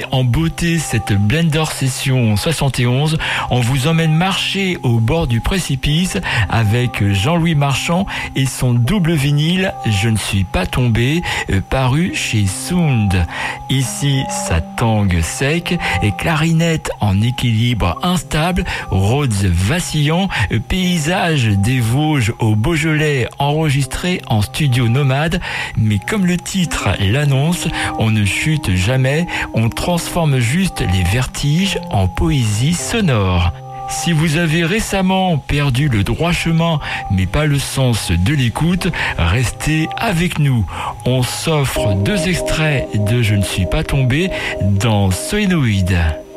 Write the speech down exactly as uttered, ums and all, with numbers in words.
En beauté, cette Blender Session soixante et onze, on vous emmène marcher au bord du précipice avec Jean-Louis Marchand et son double vinyle Je ne suis pas tombé, paru chez Sound. Ici, ça tangue sec et clarinette en équilibre instable, Rhodes vacillant, paysage des Vosges au Beaujolais enregistré en studio nomade. Mais comme le titre l'annonce, on ne chute jamais, on transforme juste les vertiges en poésie sonore. Si vous avez récemment perdu le droit chemin, mais pas le sens de l'écoute, restez avec nous. On s'offre deux extraits de Je ne suis pas tombé dans Solénoïde.